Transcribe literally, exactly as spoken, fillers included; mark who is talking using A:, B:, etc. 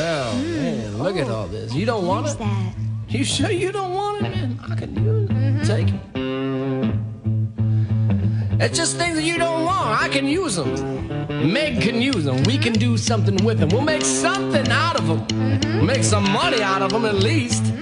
A: Oh,
B: Mm.
A: man, look at all this. You don't want
B: What's
A: it?
B: that?
A: You sure you don't want it, man? I can use it.
B: Mm-hmm.
A: Take it. It's just things that you don't want. I can use them. Meg can use them. We can do something with them. We'll make something out of them.
B: Mm-hmm.
A: Make some money out of them at least.